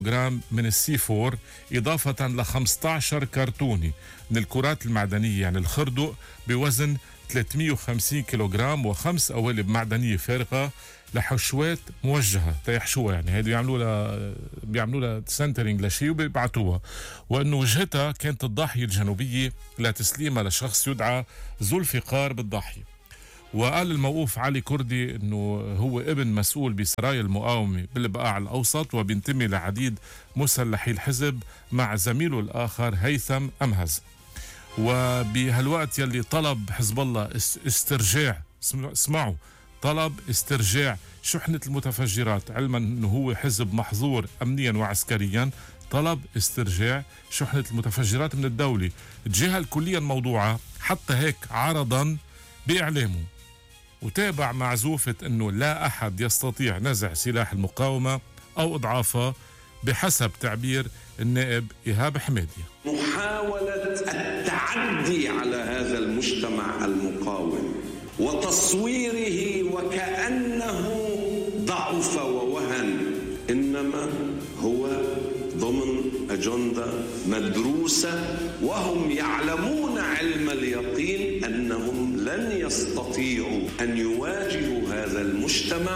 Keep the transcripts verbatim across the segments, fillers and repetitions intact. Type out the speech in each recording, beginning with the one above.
جرام من السي فور إضافة ل خمسة عشر كرتونة من الكرات المعدنية، يعني الخردق بوزن ثلاثمئة وخمسين كيلوغرام، وخمس قوالب معدنية فارغة لحشوات موجهة تيحشوها، يعني هيدي بيعملوا لها بيعملوا لها سنترينج لشيء وبيبعتوها. وإنه وجهتها كانت الضاحية الجنوبية لتسليمها لشخص يدعى ذو الفقار بالضاحية. وقال الموقوف علي كردي انه هو ابن مسؤول بسرايا المقاومة بالبقاع الاوسط، وبينتمي لعديد مسلحي الحزب مع زميله الاخر هيثم امهز. وبهالوقت يلي طلب حزب الله استرجاع، اسمعوا، طلب استرجاع شحنة المتفجرات، علما انه هو حزب محظور امنيا وعسكريا، طلب استرجاع شحنة المتفجرات من الدولة. تجاهل كليا موضوعها، حتى هيك عرضا بإعلامه، وتابع معزوفة أنه لا أحد يستطيع نزع سلاح المقاومة أو إضعافها بحسب تعبير النائب إيهاب حميدية. محاولة التعدي على هذا المجتمع المقاوم وتصويره وكأنه ضعف ووهن، إنما هو ضمن أجندة مدروسة، وهم يعلمون علم اليقين أنهم لن يستطيعوا أن يواجهوا هذا المجتمع.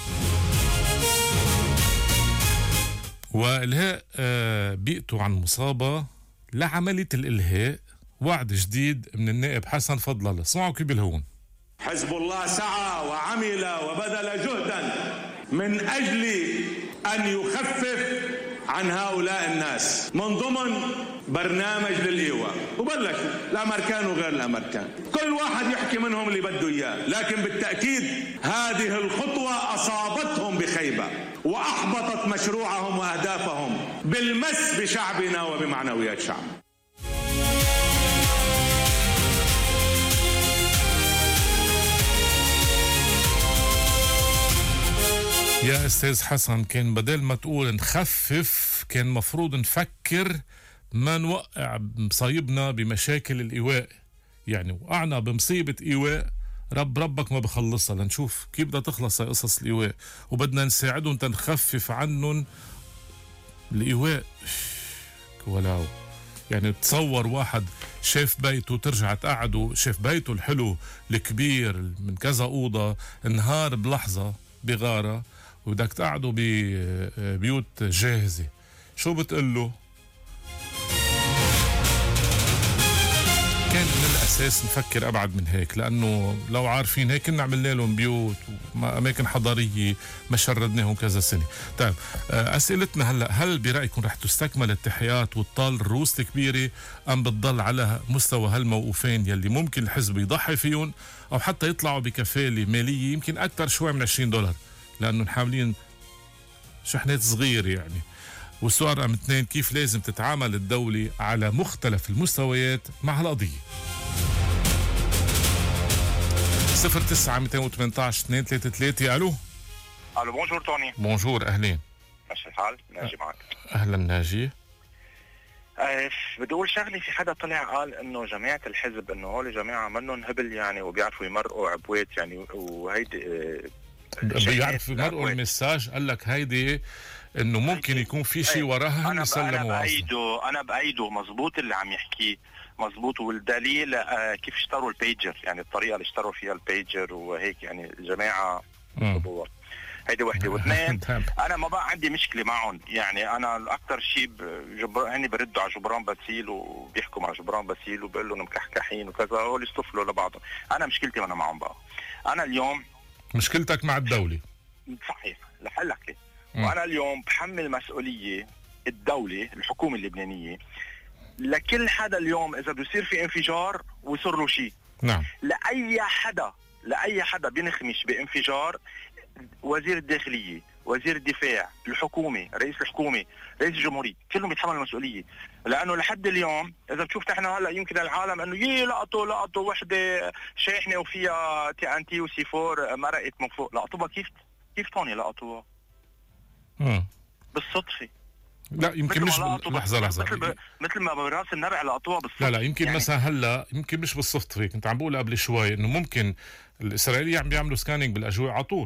وإلهاء بيئته عن مصابة لعملية الإلهاء، وعد جديد من النائب حسن فضل الله. اسمعوا كيف بالهون. حزب الله سعى وعمل وبذل جهدا من أجل أن يخفف عن هؤلاء الناس من ضمن برنامج للإيواء، وبلشوا الأمريكان وغير الأمريكان، كل واحد يحكي منهم اللي بده إياه، لكن بالتأكيد هذه الخطوة أصابتهم بخيبة وأحبطت مشروعهم وأهدافهم بالمس بشعبنا وبمعنويات شعبنا. يا أستاذ حسن، كان بدل ما تقول نخفف كان مفروض نفكر ما نوقع مصايبنا بمشاكل الإيواء، يعني وقعنا بمصيبة إيواء رب ربك ما بخلصها، لنشوف كيف بدها تخلص قصص الإيواء، وبدنا نساعدهم تنخفف عنهم الإيواء. ولو يعني تصور واحد شاف بيته، ترجع تقعده، شاف بيته الحلو الكبير من كذا أوضة، انهار بلحظة بغارة، وبدك تقعدوا ببيوت جاهزة، شو بتقله؟ كان من الأساس نفكر أبعد من هيك، لأنه لو عارفين هيك كنا عملنا لهم بيوت وأماكن حضارية ما شردناهم كذا سنة. طيب أسئلتنا هلأ، هل برأيكم رح تستكمل التحيات وتطال الروس الكبيرة، أم بتضل على مستوى هالموقوفين يلي ممكن الحزب يضحي فيهم، أو حتى يطلعوا بكفالة مالية يمكن أكثر شوي من عشرين دولار، لأنه حاملين شحنات صغير يعني. والسؤال رقم اثنين، كيف لازم تتعامل الدولة على مختلف المستويات مع هالقضية؟ صفر تسعة مئتين وثمانية عشر اثنين ثلاثة ثلاثة. ألو ألو بونجور توني. بونجور، أهلين. ماشي الحال؟ ناجي معك. أهلا ناجي. أه بدي أقول شغلي، في حدا طلع قال إنه جماعة الحزب إنه هول جماعة منهم هبل يعني، وبيعرفوا يمرقوا عبوات يعني، وهيدي أه بيعرف يمرقوا المساج. قال لك هيدي انه ممكن يكون في شيء وراها. انا انا بايده انا بايده مزبوط اللي عم يحكيه مزبوط، والدليل آه كيف اشتروا البيجر، يعني الطريقه اللي اشتروا فيها البيجر وهيك، يعني الجماعه صبور. هيدي وحده. واثنين، انا ما بقى عندي مشكله معهم، يعني انا الاكثر شيء جبران هني بردوا على جبران باسيل وبيحكوا مع جبران باسيل وبقول لهم مكحكحين وكذا، هول يصطفلوا لبعضهم. انا مشكلتي انا معهم بقى. انا اليوم مشكلتك مع الدوله. صحيح، لحلك لي. وأنا اليوم بحمل مسؤولية الدولة، الحكومة اللبنانية، لكل حدا اليوم إذا بده يصير في انفجار ويصير له شيء. نعم. لأي حدا لأي حدا بينخمش بانفجار، وزير الداخلية، وزير الدفاع، الحكومة، رئيس الحكومة، رئيس الجمهورية، كلهم يتحملوا المسؤولية. لأنه لحد اليوم إذا بتشوف نحن هلا يمكن العالم إنه يي لقطوا لقطوا وحدة شاحنة وفيها تي ان تي وسي فور مرقت من فوق، لقطوها كيف كيف توني لقطوها؟ امم بالصدفة. لا يمكن مش لحظة لحظة مثل, ب... مثل ما براس النبع لقطوها بالصدفة. لا لا يمكن يعني مثلا هلا يمكن مش بالصدفة، كنت عم بقول قبل شوي انه ممكن الاسرائيليين عم بيعملوا سكانينج بالاجواء على طول،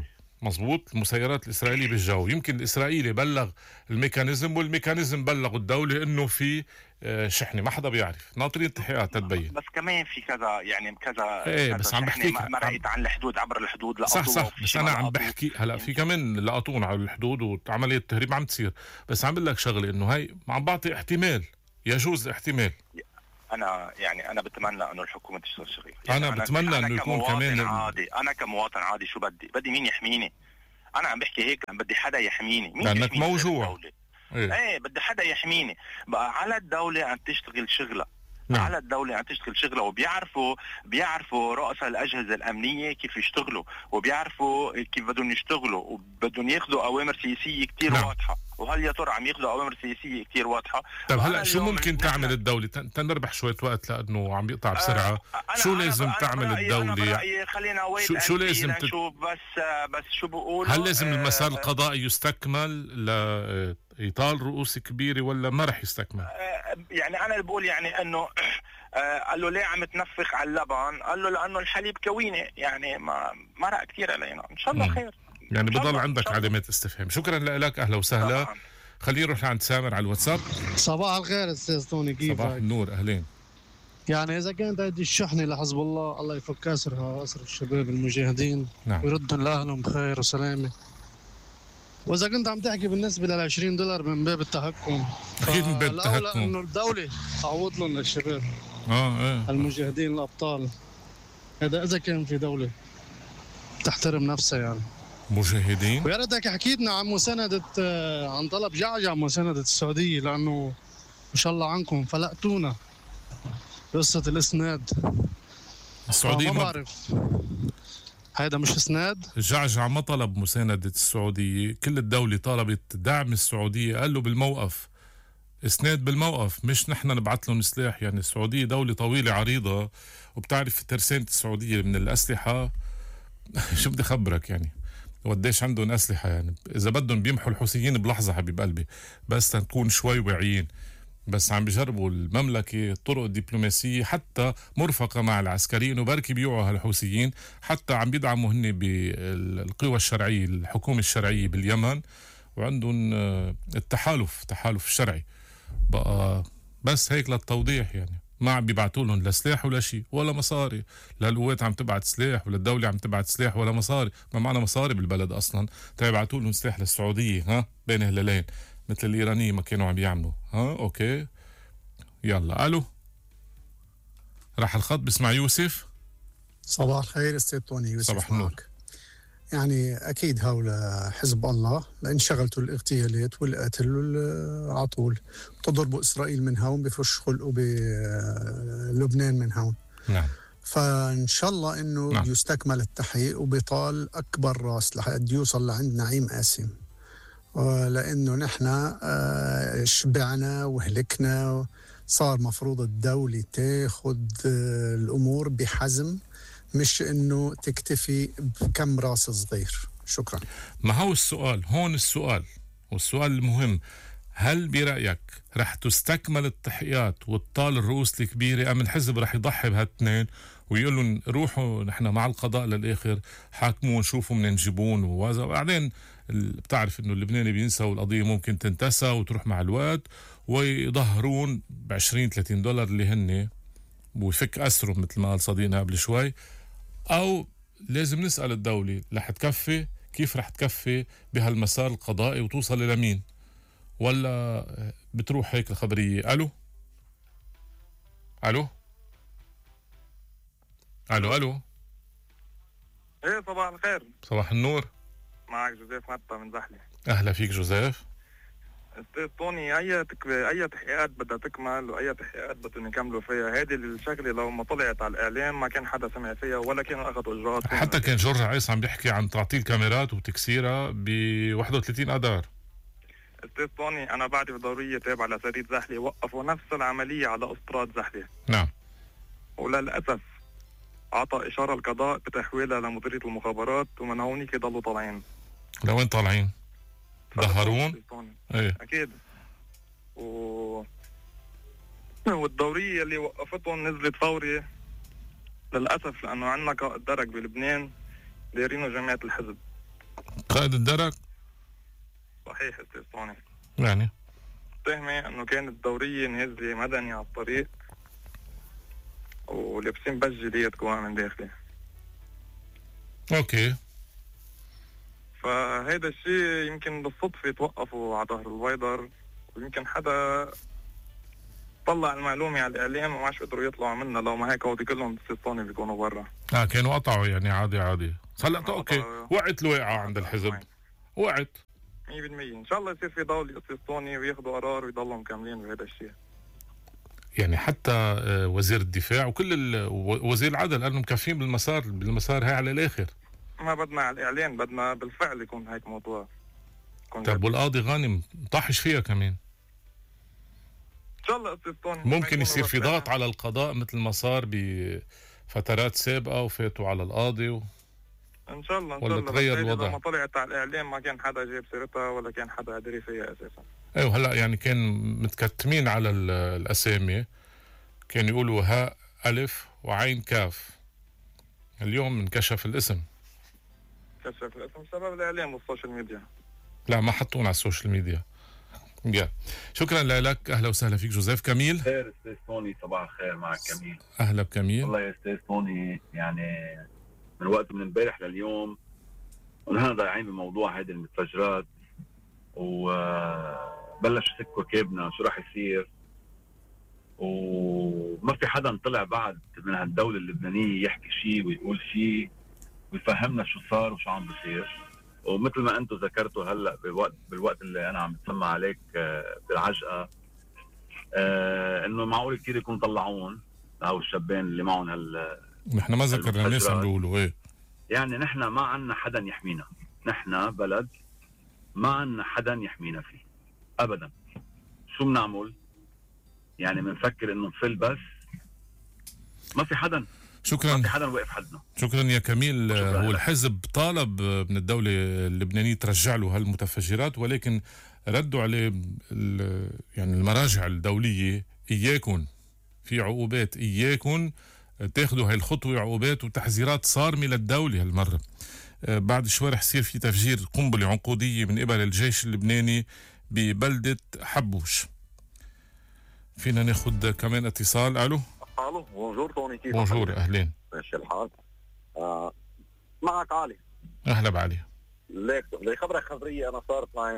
مزبوط، المسيرات الإسرائيلية بالجو. يمكن الإسرائيلي بلغ الميكانيزم والميكانيزم بلغوا الدولة إنه في شحنة، ما حدا بيعرف، ناطرين التحقيقات تتبين. بس كمان في كذا يعني كذا ايه كذا بس عم بحكيك مرقت عن الحدود، عبر الحدود لقطوه. صح صح، بس أنا عم بحكي هلا في كمان لقطون على الحدود وعملية تهريب عم تصير، بس عم بقول لك شغلة إنه هاي عم بعطي احتمال، يجوز احتمال. أنا يعني أنا بتمنى إنه الحكومة تشتغل شغل. يعني أنا, أنا بتمنى إنه يكون كمان عادي. أنا كمواطن عادي شو بدي؟ بدي مين يحميني؟ أنا عم بحكي هيك، بدي حدا يحميني. مين لأنك موجوع. ايه. ايه بدي حدا يحميني. بقى على الدولة عم تشتغل شغلة. نعم. على الدولة عم تشتغل شغلة، وبيعرفوا بيعرفوا رؤساء الأجهزة الأمنية كيف يشتغلوا، وبيعرفوا كيف بدهم يشتغلوا، وبدهم ياخذوا أوامر سياسية كتير نعم. واضحة. وهل يا ترى عم ياخذوا أوامر سياسية كتير واضحة؟ طب هلا شو ممكن تعمل الدولة تنربح شوية وقت لأنه عم يقطع بسرعة؟ آه شو لازم أنا تعمل أنا الدولة؟ أنا خلينا شو, شو لازم نشوف تت... بس بس شو بقولوا؟ هل لازم آه المسار القضائي يستكمل لإيطال رؤوس كبيرة ولا ما رح يستكمل؟ آه يعني أنا اللي بقول يعني إنه آه قال له ليه عم تنفخ على اللبن؟ قال له لأنه الحليب كوينة، يعني ما مرق كتير علينا. إن شاء الله خير. يعني بضل عندك علامات استفهام. شكرا لك، أهلا وسهلا. خلينا نروح عند سامر على الواتساب. صباح الخير استاذ توني، كيفك؟ صباح النور، أهلين. يعني إذا كانت هذه الشحنة لحزب الله، الله يفك أسرها أسر الشباب المجاهدين نعم. ويردهم لأهلهم بخير وسلامة. وإذا كنت عم تحكي بالنسبة لل عشرين دولار من باب التهكم، أكيد من باب التهكم، إنه الدولة تعوض لهم للشباب آه إيه المجاهدين الأبطال. هذا إذا كان في دولة تحترم نفسها يعني مجاهدين. ويا ريتك حكيت لنا عن مساندة عن طلب جعجع مساندة السعودية، لأنه ما شاء الله عنكم فلقتونا قصة الإسناد. السعودية ما بعرف هيدا مش إسناد. جعجع ما طلب مساندة السعودية، كل الدولة طلبت دعم السعودية، قال له بالموقف إسناد بالموقف، مش نحن نبعث لهم سلاح. يعني السعودية دولة طويلة عريضة، وبتعرف ترسانة السعودية من الأسلحة شو بدي خبرك يعني وقديش عندهم أسلحة. يعني إذا بدهم بيمحوا الحوثيين بلحظة حبيب قلبي، بس تكون شوي واعيين. بس عم بيجربوا المملكة طرق الدبلوماسية حتى مرفقة مع العسكريين، وبركي بيوعوا هالحوثيين، حتى عم بيدعموا هن بالقوى الشرعية، الحكومة الشرعية باليمن، وعندهم التحالف تحالف الشرعي بقى. بس هيك للتوضيح، يعني ما عم بيبعتوا لهم لا سلاح ولا شيء ولا مصاري. لا القوات عم تبعت سلاح ولا الدولة عم تبعت سلاح ولا مصاري، ما معنا مصاري بالبلد أصلا تبعتوا لهم سلاح للسعودية. ها بين هلالين مثل الإيرانيين ما كانوا عم يعملوا. ها أوكي يلا. ألو راح الخط بسمع يوسف. صباح الخير استاذ توني، يوسف صباح النور. يعني أكيد هؤلاء حزب الله، لأن شغلتوا الاغتيالات والقتل على طول، بتضربوا إسرائيل من هون بفش خلقوا بلبنان من هون. نعم. فإن شاء الله إنه نعم. يستكمل التحقيق وبيطال أكبر راس لحد يوصل لعند نعيم قاسم، لأنه نحن شبعنا وهلكنا. صار مفروض الدولة تاخذ الأمور بحزم، مش إنه تكتفي بكم راس صغير. شكرا. ما هو السؤال هون، السؤال والسؤال المهم، هل برأيك رح تستكمل التحقيقات وتطال الرؤوس الكبيرة، أم الحزب رح يضحي بهالاثنين ويقول لهم روحوا نحن مع القضاء للآخر، حاكمون شوفوا من نجيبون وهذا، وبعدين بتعرف إنه اللبناني بينسى والقضية ممكن تنتسى وتروح مع الوقت، ويظهرون بعشرين ثلاثين دولار اللي هن ويفك أسرهم مثل ما قال صديقنا قبل شوي. أو لازم نسأل الدولة رح تكفي، كيف رح تكفي بهالمسار القضائي وتوصل إلى مين، ولا بتروح هيك الخبرية. ألو ألو ألو ألو ايه صباح الخير. صباح النور، معك جوزيف متى من زحلة. أهلا فيك جوزيف. استاذ طوني، اي تك... اي تحقيقات بدها تكمل واي تحقيقات بدهم يكملوا فيها. هذه الشغله لو ما طلعت على الاعلام ما كان حدا سمع فيها ولا كانوا اخذوا اجراءات. حتى كان جورج عيس عم بيحكي عن تعطيل كاميرات وتكسيرها ب واحد وثلاثين اذار. استاذ طوني، انا بعد بدوريه تابعه لسرية زحلة وقفوا نفس العمليه على اسطرات زحلة. نعم. وللاسف عطى اشاره القضاء بتحويلها لمديريه المخابرات، ومن هونيك يضلوا طالعين. لوين طالعين؟ ظهرون؟ ايه اكيد. و... والدورية اللي وقفتهم نزلت فوري للأسف، لأنه عندنا قائد درك بلبنان دايرينه جماعة الحزب. قائد الدرك؟ صحيح استاذ طوني. يعني تهمة انه كانت دورية نازلة مدني على الطريق ولابسين بجلية قوام من داخلي. اوكي. فهذا الشيء يمكن بالصدفة توقفوا على ظهر الويدر، ويمكن حدا طلع المعلومة على الإعلام وما عادش قدروا يطلعوا منها، لو ما هيك هودي كلهم استيطاني بيكونوا برا. اه كانوا قطعوا يعني عادي عادي. هلا اوكي وقعت الواقعة عند الحزب. وقعت مية بالمية. ان شاء الله يصير في دولة استيطاني وياخذوا قرار ويضلوا مكملين بهذا الشيء. يعني حتى وزير الدفاع وكل وزير العدل قالوا مكفين بالمسار بالمسار هاي على الاخر. ما بدنا على الاعلان، بدنا بالفعل يكون هيك موضوع. طيب والقاضي غانم طاحش فيها كمان. ان شاء الله استيطاني ممكن يصير في ضغط على القضاء مثل ما صار بفترات سابقه وفاتوا على القاضي و... ان شاء الله ان شاء الله تغير الوضع. لما طلعت على الاعلام ما كان حدا جاب سيرتها ولا كان حدا قادر فيها اساسا. ايوه هلا يعني كان متكتمين على الاسامي، كانوا يقولوا هاء الف وعين كاف. اليوم انكشف الاسم. كشف الاسم بسبب الاعلام والسوشيال ميديا. لا ما حطونا على السوشيال ميديا. يا شكرا لك. اهلا وسهلا فيك جوزيف. كميل. خير استاذ توني، صباح الخير معك كميل. اهلا بكميل. والله يا استاذ توني يعني من وقت من امبارح لليوم ونحن ضايعين بموضوع هيدي المتفجرات، وبلش يسك ركابنا شو راح يصير، وما في حدا طلع بعد من هالدولة اللبنانية يحكي شيء ويقول شيء ويفهمنا شو صار وشو عم بصير. ومثل ما انتم ذكرتوا هلا بالوقت بالوقت اللي انا عم بتسمع عليك بالعجقه، آه انه معقول كثير يكون طلعون هاو الشابين اللي معهم هال نحن ما ذكرنا الناس عم بيقولوا ايه. يعني نحن ما عنا حدا يحمينا، نحن بلد ما عنا حدا يحمينا فيه ابدا. شو بنعمل؟ يعني بنفكر انه نفل بس ما في حدا. شكرا. ما في حدا واقف حدنا. شكرا يا كميل. هو الحزب طالب من الدولة اللبنانية ترجع له هالمتفجرات، ولكن ردوا عليه يعني المراجع الدولية إياكم في عقوبات، إياكم تاخذوا هاي الخطوة عقوبات وتحذيرات صارمة للدولة هالمرة. بعد شوي رح يصير في تفجير قنبلة عنقودية من قبل الجيش اللبناني ببلدة حبوش. فينا ناخذ كمان اتصال. الو الو بونجور توني، كيف بونجور اهلين. ماشي الحال. آه معك علي. اهلا بعلي. ليك لي خبرك خبريه انا صارت معي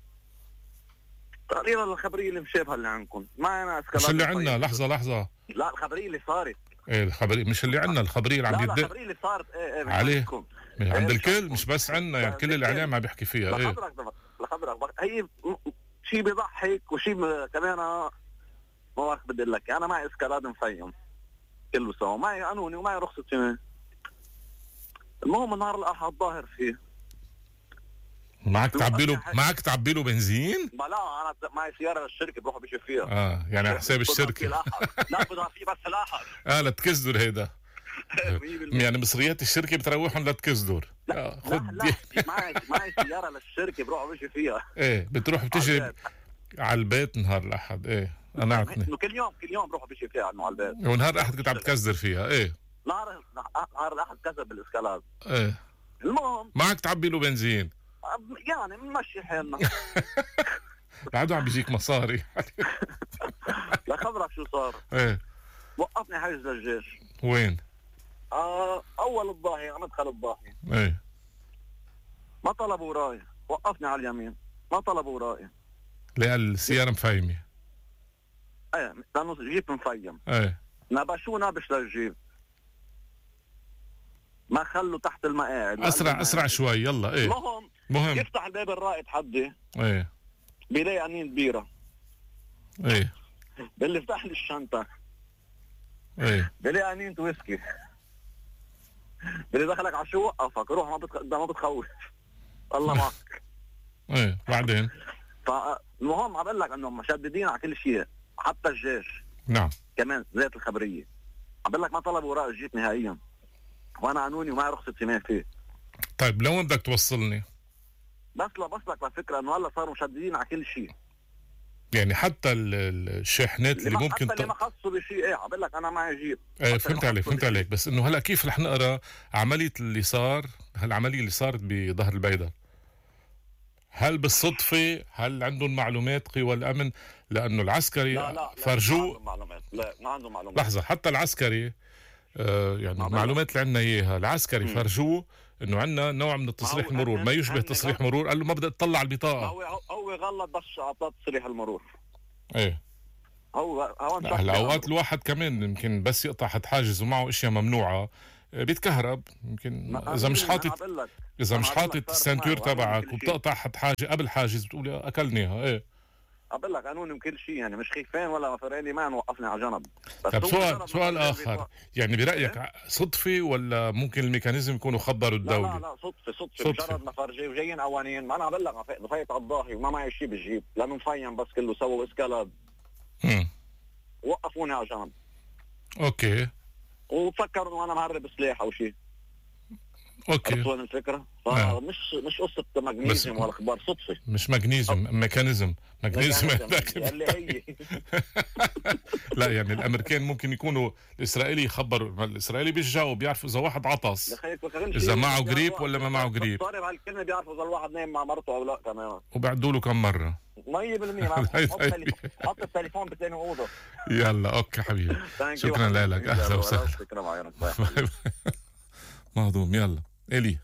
تقريبا الخبريه اللي مشابهه اللي عندكم. معي انا اسكالات مش اللي عندنا. لحظه لحظه لا الخبريه اللي صارت. ايه الخبريه مش اللي عندنا، الخبريه اللي عم يدق. لا الخبريه اللي صارت ايه ايه عليه عند الكل مش بس عندنا، يعني كل الاعلام عم بيحكي فيها. ايه لخبرك لخبرك هي شيء بيضحك وشيء كمان ما بعرف بدي اقول لك. انا معي اسكالاد مفيم كله سوا، معي قانوني ومعي رخصه سنه. المهم نهار الاحد ظاهر فيه معك تعبي له معك تعبي له بنزين؟ ما لا انا معي سياره للشركه بروح بشوف فيها. اه يعني على حساب الشركه. لا بضع فيه بس لاحق. اه لتكزدر هيدا. يعني مصريات الشركه بتروحهم لتكزدر. لا خد لا لا معي معي سياره للشركه بروح بشوف فيها. ايه بتروح بتجي على البيت نهار الاحد. ايه انا عرفني كل يوم كل يوم بروح بشوف فيها على البيت. ونهار الاحد كنت عم تكزدر فيها. ايه نهار نهار الاحد كذب بالاسكالاد. ايه المهم معك تعبي له بنزين يعني بنمشي حالنا. بعده عم بيجيك مصاري. لا خبرك شو صار. ايه وقفني حجز للجيش. وين؟ آه اول الضاحيه عم ادخل الضاحيه. ايه ما طلبوا وراي، وقفني على اليمين ما طلبوا وراي. لقى السياره مفيمه. ايه لانه جيب مفيم. ايه نبشوه نابش للجيب، ما خلوا تحت المقاعد. اسرع اسرع شوي يلا. ايه المهم مهم يفتح الباب الرائد حدي. ايه بيلاقي قنين بيره. ايه باللي فتح لي الشنطه. ايه بيلاقي قنين ويسكي. باللي دخلك على شو وقفك روح ما بتخ... ما بتخوف الله معك. ايه بعدين فالمهم عم بقول لك انهم مشددين على كل شيء حتى الجيش. نعم كمان ذات الخبريه عم بقول لك ما طلبوا وراء الجيت نهائيا، وانا قانوني ومعي رخصه سماح فيه. طيب لوين بدك توصلني؟ بس لا بس لك الفكره انه هلا صاروا مشددين على كل شيء. يعني حتى الشاحنات اللي, اللي ممكن حتى اللي ما خصوا بشيء. ايه عم بقول لك انا معي جيب. ايه فهمت عليك فهمت عليك بس انه هلا كيف رح نقرا عمليه اللي صار، هالعمليه اللي صارت بظهر البيدر؟ هل بالصدفه؟ هل عندهم معلومات قوى الامن؟ لانه العسكري لا لا فرجوه. لا ما عندهم معلومات. لا ما عندهم معلومات. لحظه، حتى العسكري آه يعني المعلومات اللي عندنا اياها العسكري م. فرجوه انه عندنا نوع من التصريح المرور ما يشبه تصريح مرور. قال له ما بدي اطلع على البطاقه. هو هو غلط بس اعطاه تصريح المرور. ايه هو هو هلا اوقات الواحد كمان يمكن بس يقطع حد حاجز ومعه اشياء ممنوعه بيتكهرب يمكن اذا مش حاطط اذا مش حاطط السنتور تبعك وبتقطع حد حاجه قبل حاجز بتقول اكلنيها. ايه اقول لك قانون كل شيء يعني مش خايفين ولا فرقاني ما نوقفني على جنب. طب سؤال سؤال اخر يعني برايك إيه؟ صدفه ولا ممكن الميكانيزم يكونوا خبروا الدوله؟ لا لا لا صدفه صدفه مجرد نفر جاي وجايين قوانين. ما انا بقول لك فايت على الضاحي وما معي شيء بالجيب لانه مفيم بس كله سووا اسكالاد. امم وقفوني على جنب. اوكي وفكروا انه انا مهرب سلاح او شيء. اوكي عرفت وين الفكره؟ فمش مش قصه مغنيزيوم ولا اخبار صدفه. مش مغنيزيوم ميكانيزم مغنيزيوم اللي هي لا يعني الامريكان ممكن يكونوا الاسرائيلي يخبر الاسرائيلي بيجاوب بيعرفوا اذا واحد عطس اذا معه قريب ولا ما قريب. قريب صار بهالكلمه بيعرفوا اذا الواحد نايم مع مرته او لا كمان وبعدوا له كم مره مية بالمية. حط التليفون بتاني اوضه. يلا اوكي حبيبي شكرا لك اهلا وسهلا مهضوم. يلا إلي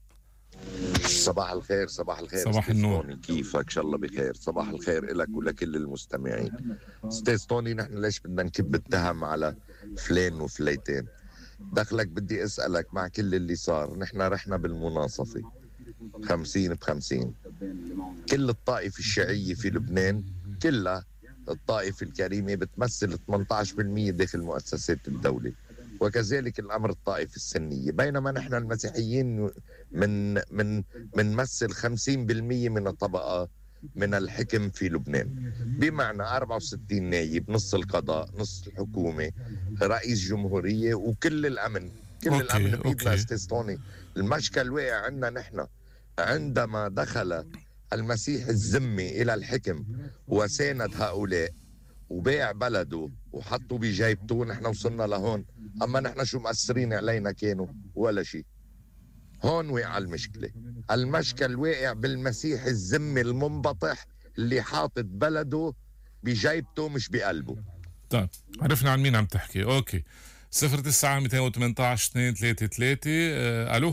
صباح الخير. صباح الخير صباح النور. كيفك؟ ان شاء الله بخير. صباح الخير لك ولكل المستمعين. استاذ توني نحن ليش بدنا نكب التهم على فلان وفليتين؟ دخلك بدي اسالك مع كل اللي صار نحن رحنا بالمناصفه خمسين بخمسين. كل الطائفه الشيعيه في لبنان كلها الطائفه الكريمه بتمثل ثمانية عشر بالمئة داخل مؤسسات الدوله وكذلك الامر الطائفه السنيه بينما نحن المسيحيين من من بنمثل خمسين بالمئة من الطبقه من الحكم في لبنان بمعنى أربعة وستين نايب نص القضاء نص الحكومه رئيس جمهوريه وكل الامن كل أوكي. الامن بيدنا استاذ طوني. المشكل واقع عندنا نحن عندما دخل المسيح الذمي الى الحكم وساند هؤلاء وباع بلده وحطوا بجيبته نحن وصلنا لهون. اما نحن شو مأثرين علينا كانوا ولا شيء. هون واقع المشكله. المشكل واقع بالمسيح الذمي المنبطح اللي حاطط بلده بجيبته مش بقلبه. طيب عرفنا عن مين عم تحكي. اوكي صفر تسعة مئتين وثمانية عشر اثنين ثلاثة ثلاثة. آه، الو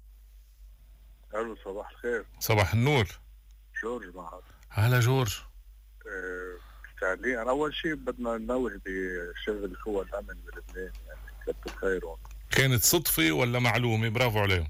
الو صباح الخير. صباح النور. جورج معك. هلا جورج. أه تعليقا اول شيء بدنا ننوه بشغل قوى الامن بلبنان يعني كتر خيرهم. كانت صدفه ولا معلومه؟ برافو عليهم.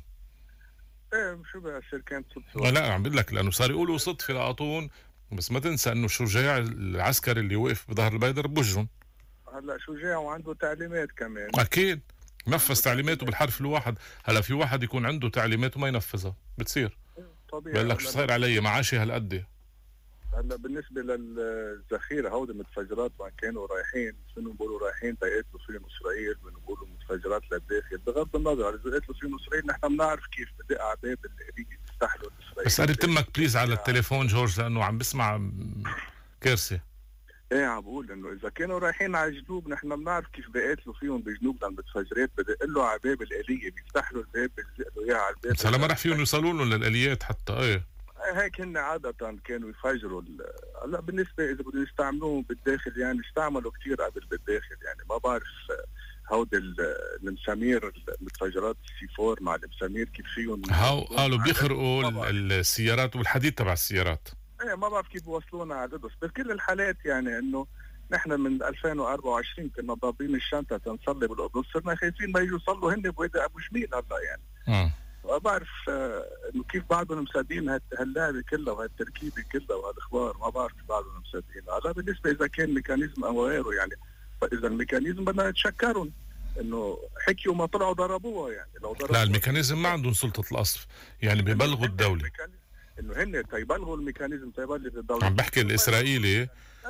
ايه شو بصير كانت صدفه؟ لا عم بقول لك لانه صار يقولوا صدفه لقطون بس ما تنسى انه شجاع العسكري اللي وقف بظهر البيدر بوجهن. هلا شجاع وعنده تعليمات كمان. اكيد نفذ تعليماته بالحرف الواحد. هلا في واحد يكون عنده تعليمات وما ينفذها بتصير طبيعي. بقول لك شو صاير علي معاشي هالقد. هلا بالنسبه للذخيره هودي المتفجرات وين كانوا رايحين شنو بيقولوا رايحين تيقتلوا فيهم اسرائيل بنقولوا متفجرات للداخل بغض النظر اذا قتلوا فيهم اسرائيل نحن بنعرف كيف بدق على باب اللي بيستحلوا اسرائيل. بس قرب تمك بليز على التليفون جورج لانه عم بسمع كارثه. ايه عم بقول انه اذا كانوا رايحين على الجنوب نحن بنعرف كيف بيقتلوا فيهم بجنوب للمتفجرات بدق له على باب الاليه بيفتحوا الباب بيلزقوا اياه على الباب. بس هلا ما راح فيهم يوصلوا لهم للاليات حتى. ايه هيك هن عادة كانوا يفجروا. هلا بالنسبة إذا بدهم يستعملوهم بالداخل يعني استعملوا كثير قبل بالداخل يعني ما بعرف هود المسامير المتفجرات السي فور مع المسامير كيف فيهم. هاو قالوا بيخرقوا السيارات والحديد تبع السيارات. ايه ما بعرف كيف بوصلونا على بس بكل الحالات يعني انه نحن من ألفين وأربعة وعشرين كنا ضابطين الشنطة تنصلي بالقدس صرنا خايفين ما يجوا يصلوا هن بوادي ابو جميل هلا يعني. اه ما بعرف انه كيف بعضهم مصدقين هاللعبه كلها وهالتركيبه كلها وهالاخبار ما بعرف كيف بعضهم مصدقين. هلا بالنسبه اذا كان ميكانيزم او غيره يعني فاذا الميكانيزم بدنا نتشكرهم انه حكيوا ما طلعوا ضربوها يعني لو ضربوها. لا الميكانيزم ما عندهم سلطه القصف يعني ببلغوا الدوله انه هن تيبلغوا الميكانيزم تيبلغ الدوله. عم بحكي الاسرائيلي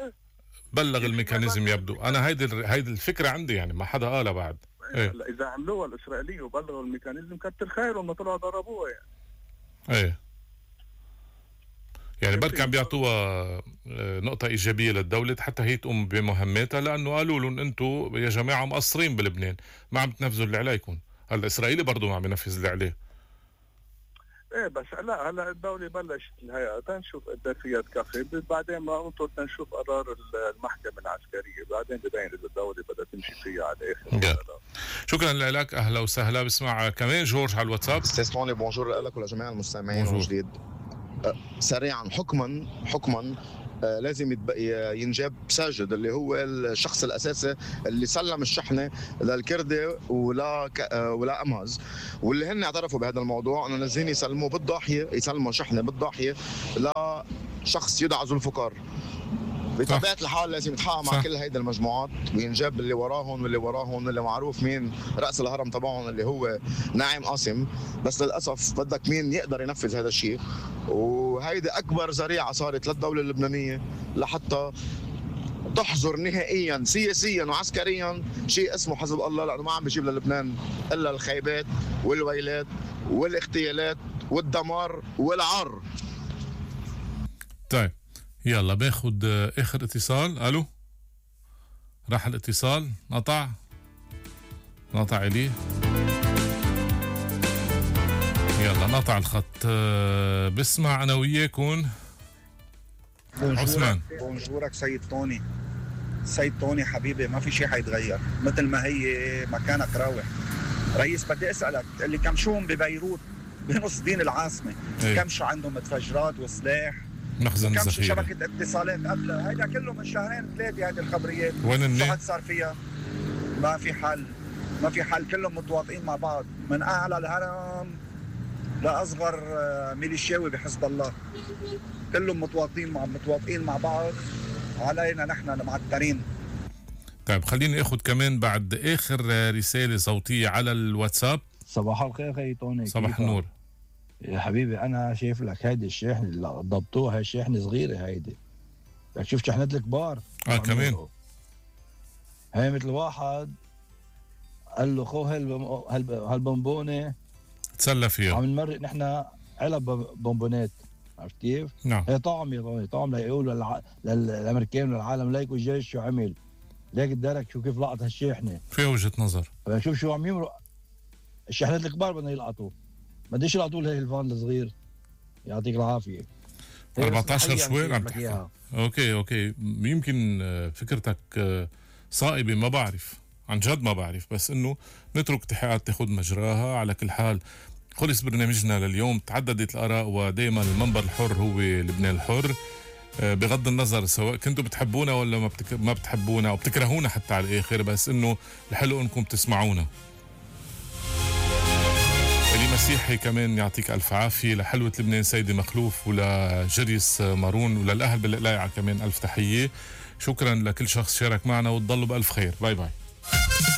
بلغ الميكانيزم يبدو. انا هيدي هيدي الفكره عندي يعني ما حدا قالها بعد. إيه؟ اذا عملوها الاسرائيليه وبلغوا الميكانيزم كتر خيرهم ما طلعوا ضربوها يعني. ايه يعني بركي عم بيعطوها نقطة إيجابية للدولة حتى هي تقوم بمهماتها، لأنه قالوا لهم أنتوا يا جماعة مقصرين بلبنان، ما عم تنفذوا اللي عليكم. هلا الإسرائيلي برضو ما عم ينفذ اللي عليه. ايه بس لا هلا الدولة بلشت الهيئة تنشوف قد فيها تكفي، بعدين ما انطر تنشوف قرار المحكمة العسكرية، بعدين ببين إذا الدولة بدها تمشي فيها على الآخر. شكرا لك، أهلا وسهلا. بسمع كمان جورج على الواتساب. استاذ طوني بونجور لك ولجميع المستمعين من جديد. أه سريعا حكما حكما آه لازم ينجاب ساجد اللي هو الشخص الاساسي اللي سلم الشحنه للكردي ولا ك... آه ولا اماز، واللي هن اعترفوا بهذا الموضوع انه نازلين يسلموا بالضاحيه، يسلموا شحنه بالضاحيه لشخص يدعى ذوالفقار. بطبيعه الحال لازم يتحقق مع كل هيدي المجموعات وينجاب اللي وراهم واللي وراهم واللي معروف مين راس الهرم تبعهم اللي هو ناعم قاسم، بس للاسف بدك مين يقدر ينفذ هذا الشيء. وهيدي اكبر ذريعه صارت للدوله اللبنانيه لحتى تحظر نهائيا سياسيا وعسكريا شيء اسمه حزب الله، لانه ما عم بيجيب للبنان الا الخيبات والويلات والاغتيالات والدمار والعار. طيب يلا باخد اخر اتصال. الو، راح الاتصال، نطع نطع عليه. يلا نطع الخط. بسمع انا وياكم. عثمان. بونجورك سيد طوني. سيد طوني حبيبي، ما في شيء حيتغير، مثل ما هي مكانك راوح. رئيس بدي اسالك، اللي كم شوهم ببيروت بنص دين العاصمه، ايه؟ كم شو عندهم متفجرات وسلاح، مخزن كم ذخيره، شبكه اتصالات قبلها، هيدا كله من شهرين ثلاثه. هذه الخبريات وين النت؟ شو حد صار فيها؟ ما في حل، ما في حل، كلهم متواطئين مع بعض من اعلى الهرم لاصغر ميليشياوي بحزب الله، كلهم متواطئين مع متواطئين مع بعض. علينا نحن المعترين. طيب خليني اخذ كمان بعد اخر رساله صوتيه على الواتساب. صباح الخير خي طوني. صباح النور يا حبيبي. انا شايف لك هيدي الشاحنه اللي ضبطوها شاحنه صغيره، هيدي بدك تشوف شحنات الكبار اه كمان. هي مثل واحد قال له خو هالبونبونه تسلى فيها، عم نمرق نحن علب بونبونات، عرفت كيف؟ نعم. هي طعم يا طوني، طعم ليقولوا للع... للامريكان والعالم ليكوا الجيش شو عمل، ليك الدرك شو كيف لقط هالشاحنه. في وجهه نظر. شوف شو عم يمرق. الشحنات الكبار بدنا يلقطوا، بديش يلقطوا له الفان الصغير. يعطيك العافيه. أربعتاشر شوي عم تحكي. اوكي اوكي يمكن فكرتك صائبه، ما بعرف عن جد ما بعرف، بس انه نترك تحقيقات تاخذ مجراها. على كل حال خلص برنامجنا لليوم، تعددت الاراء ودائما المنبر الحر هو لبنان الحر، بغض النظر سواء كنتوا بتحبونا ولا ما, بتك... ما بتحبونا او بتكرهونا حتى على الاخر، بس انه الحلو انكم تسمعونا. اللي مسيحي كمان يعطيك الف عافيه. لحلوه لبنان سيدي مخلوف ولجريس مارون وللاهل بالقلايعه كمان الف تحيه. شكرا لكل شخص شارك معنا وتضلوا بالف خير. باي باي.